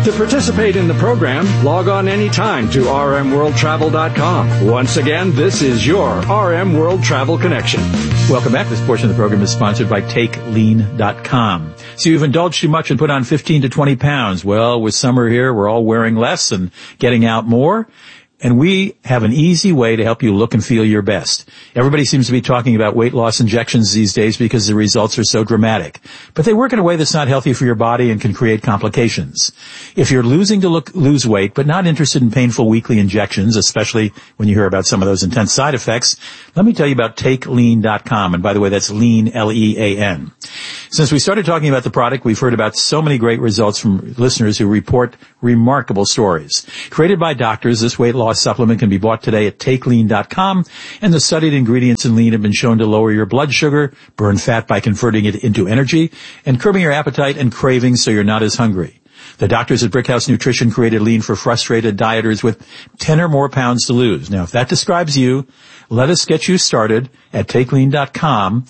To participate in the program, log on anytime to rmworldtravel.com. Once again, this is your RM World Travel Connection. Welcome back. This portion of the program is sponsored by TakeLean.com. So you've indulged too much and put on 15 to 20 pounds. Well, with summer here, we're all wearing less and getting out more. And we have an easy way to help you look and feel your best. Everybody seems to be talking about weight loss injections these days because the results are so dramatic. But they work in a way that's not healthy for your body and can create complications. If you're losing to lose weight but not interested in painful weekly injections, especially when you hear about some of those intense side effects, let me tell you about TakeLean.com. And by the way, that's lean, L-E-A-N. Since we started talking about the product, we've heard about so many great results from listeners who report remarkable stories. Created by doctors, this weight loss supplement can be bought today at TakeLean.com, and the studied ingredients in lean have been shown to lower your blood sugar, burn fat by converting it into energy, and curbing your appetite and cravings so you're not as hungry. The doctors at Brickhouse Nutrition created lean for frustrated dieters with 10 or more pounds to lose. Now, if that describes you, let us get you started at TakeLean.com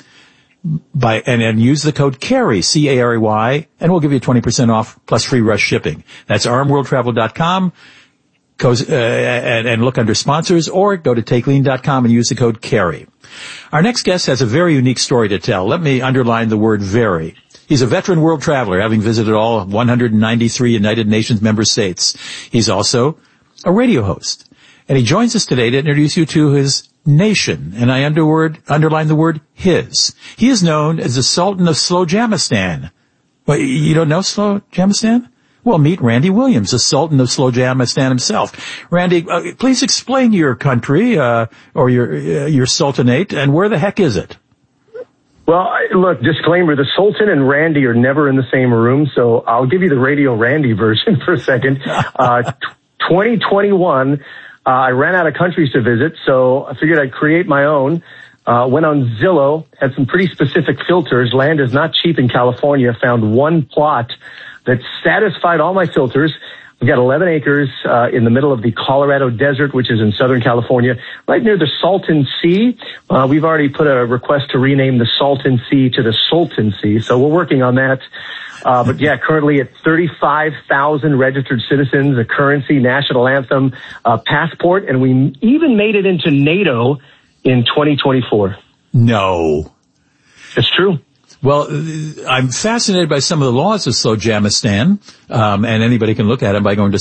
and use the code CARRY, C-A-R-R-Y, and we'll give you 20% off plus free rush shipping. That's rmworldtravel.com. And look under sponsors, or go to TakeLean.com and use the code CARRY. Our next guest has a very unique story to tell. Let me underline the word very. He's a veteran world traveler, having visited all 193 United Nations member states. He's also a radio host. And he joins us today to introduce you to his nation, and I underline the word his. He is known as the Sultan of Slowjamistan. Well, you don't know Slowjamistan? Well, meet Randy Williams, the Sultan of Slowjamistan himself. Randy, please explain your country, or your sultanate, and where the heck is it? Well, look, disclaimer, the Sultan and Randy are never in the same room, so I'll give you the Radio Randy version for a second. 2021, I ran out of countries to visit, so I figured I'd create my own. Went on Zillow, had some pretty specific filters. Land is not cheap in California. Found one plot that satisfied all my filters. We've got 11 acres in the middle of the Colorado Desert, which is in Southern California, right near the Salton Sea. We've already put a request to rename the Salton Sea to the Sultan Sea, so we're working on that. But yeah, currently at 35,000 registered citizens, a currency, national anthem, passport, and we even made it into NATO in 2024. No. It's true. Well, I'm fascinated by some of the laws of Slowjamistan, and anybody can look at them by going to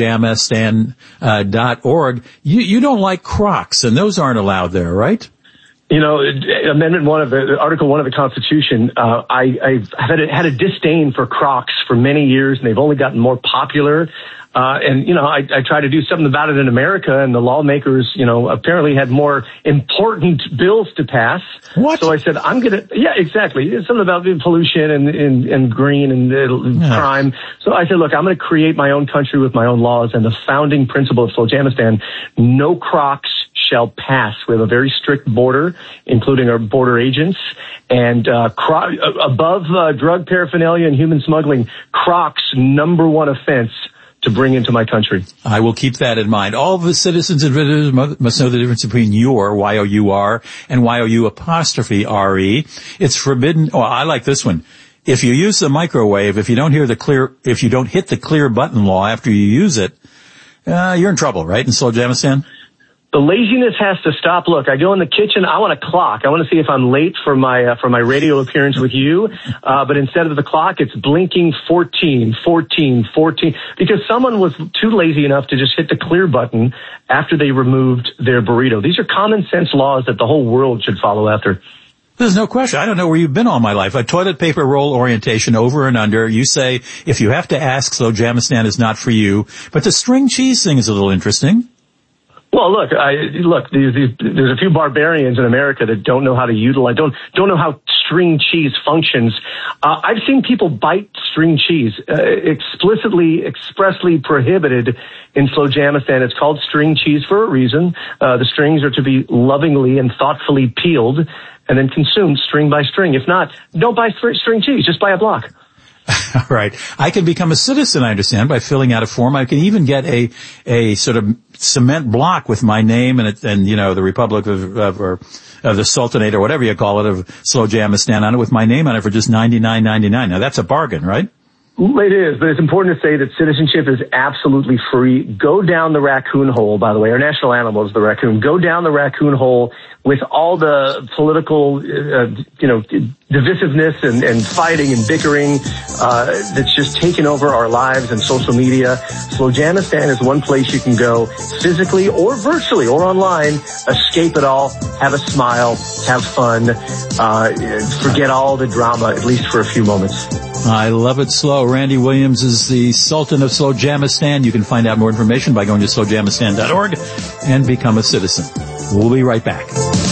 slowjamistan.org. You don't like Crocs, and those aren't allowed there, right? You know, Amendment 1 of the Article 1 of the Constitution, I've had a disdain for Crocs for many years, and they've only gotten more popular. And, you know, I tried to do something about it in America, and the lawmakers, you know, apparently had more important bills to pass. What? So I said, yeah, exactly. It's something about pollution and green and crime. So I said, look, I'm going to create my own country with my own laws, and the founding principle of Slowjamistan, no Crocs shall pass. We have a very strict border, including our border agents, and above drug paraphernalia and human smuggling, Crocs, number one offense to bring into my country. I will keep that in mind. All of the citizens and visitors must know the difference between your, Y-O-U-R, and Y-O-U-R-E. It's forbidden. Oh, I like this one. If you use the microwave, if you don't hit the clear button law after you use it, you're in trouble, right? In Slowjamistan? The laziness has to stop. Look, I go in the kitchen. I want a clock. I want to see if I'm late for my radio appearance with you. But instead of the clock, it's blinking 14, 14, 14, because someone was too lazy enough to just hit the clear button after they removed their burrito. These are common sense laws that the whole world should follow after. There's no question. I don't know where you've been all my life. A toilet paper roll orientation over and under. You say, if you have to ask, Slowjamistan is not for you. But the string cheese thing is a little interesting. Well, look, there's a few barbarians in America that don't know how to utilize, don't know how string cheese functions. I've seen people bite string cheese, expressly prohibited in Slowjamistan. It's called string cheese for a reason. The strings are to be lovingly and thoughtfully peeled and then consumed string by string. If not, don't buy string cheese, just buy a block. All right. I can become a citizen, I understand, by filling out a form. I can even get a sort of cement block with my name and you know, the Republic of the Sultanate or whatever you call it of Slowjamistan on it with my name on it for just $99.99. Now that's a bargain, right? It is, but it's important to say that citizenship is absolutely free. Go down the raccoon hole, by the way. Our national animal is the raccoon. Go down the raccoon hole with all the political, divisiveness and fighting and bickering that's just taken over our lives and social media. Slowjamistan is one place you can go physically or virtually or online, escape it all, have a smile, have fun, forget all the drama, at least for a few moments. I love it slow. Randy Williams is the Sultan of Slowjamistan. You can find out more information by going to slowjamistan.org and become a citizen. We'll be right back.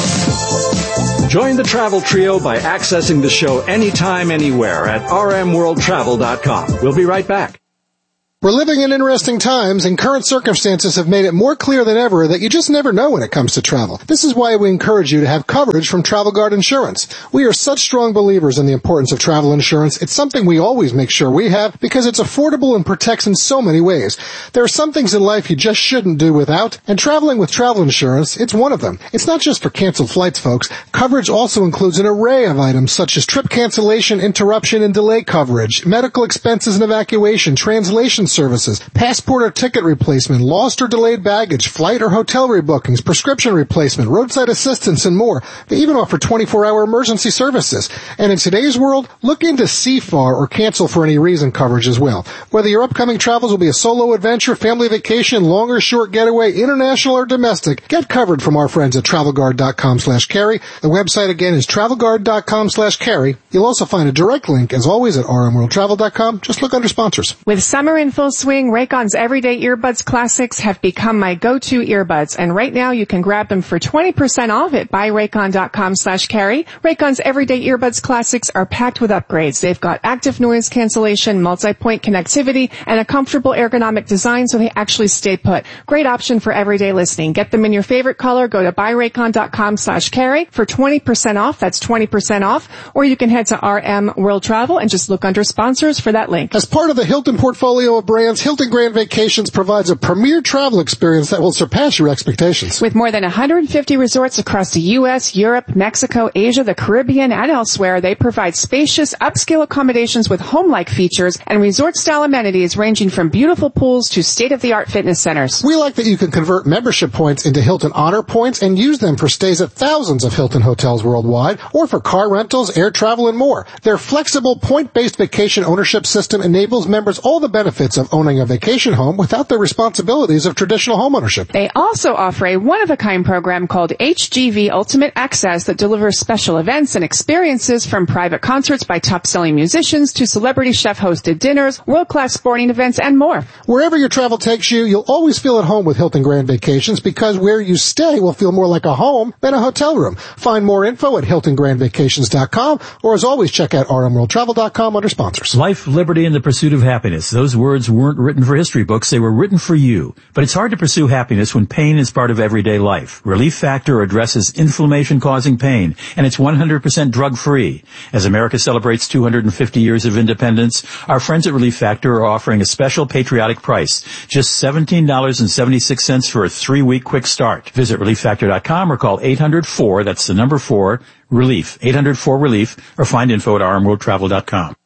Join the Travel Trio by accessing the show anytime, anywhere at rmworldtravel.com. We'll be right back. We're living in interesting times, and current circumstances have made it more clear than ever that you just never know when it comes to travel. This is why we encourage you to have coverage from Travel Guard Insurance. We are such strong believers in the importance of travel insurance. It's something we always make sure we have because it's affordable and protects in so many ways. There are some things in life you just shouldn't do without, and traveling with travel insurance, it's one of them. It's not just for canceled flights, folks. Coverage also includes an array of items such as trip cancellation, interruption, and delay coverage, medical expenses and evacuation, translation services, passport or ticket replacement, lost or delayed baggage, flight or hotel rebookings, prescription replacement, roadside assistance, and more. They even offer 24-hour emergency services. And in today's world, look into CFAR or cancel for any reason coverage as well. Whether your upcoming travels will be a solo adventure, family vacation, long or short getaway, international or domestic, get covered from our friends at TravelGuard.com/carry. The website again is TravelGuard.com/carry. You'll also find a direct link, as always, at rmworldtravel.com. Just look under sponsors. With summer in full swing, Raycon's Everyday Earbuds Classics have become my go-to earbuds, and right now you can grab them for 20% off at buyraycon.com/carry. Raycon's Everyday Earbuds Classics are packed with upgrades. They've got active noise cancellation, multi-point connectivity, and a comfortable ergonomic design so they actually stay put. Great option for everyday listening. Get them in your favorite color. Go to buyraycon.com/carry for 20% off. That's 20% off. Or you can head to RM World Travel and just look under sponsors for that link. As part of the Hilton portfolio of brands, Hilton Grand Vacations provides a premier travel experience that will surpass your expectations. With more than 150 resorts across the U.S., Europe, Mexico, Asia, the Caribbean, and elsewhere, they provide spacious, upscale accommodations with home-like features and resort-style amenities ranging from beautiful pools to state-of-the-art fitness centers. We like that you can convert membership points into Hilton Honor Points and use them for stays at thousands of Hilton hotels worldwide, or for car rentals, air travel, and more. Their flexible, point-based vacation ownership system enables members all the benefits of owning a vacation home without the responsibilities of traditional homeownership. They also offer a one-of-a-kind program called HGV Ultimate Access that delivers special events and experiences, from private concerts by top-selling musicians to celebrity chef-hosted dinners, world-class sporting events, and more. Wherever your travel takes you, you'll always feel at home with Hilton Grand Vacations, because where you stay will feel more like a home than a hotel room. Find more info at HiltonGrandVacations.com, or as always, check out rmworldtravel.com under sponsors. Life, liberty, and the pursuit of happiness. Those words weren't written for history books. They were written for you. But it's hard to pursue happiness when pain is part of everyday life. Relief Factor addresses inflammation-causing pain, and it's 100% drug-free. As America celebrates 250 years of independence, our friends at Relief Factor are offering a special patriotic price, just $17.76 for a 3-week quick start. Visit ReliefFactor.com or call 800-4, that's the number 4, RELIEF, 800-4-RELIEF, or find info at rmworldtravel.com.